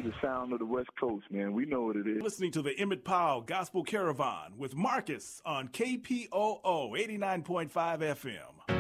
the sound of the West Coast, man. We know what it is. Listening to the Emmett Powell Gospel Caravan with Marcus on KPOO 89.5 FM.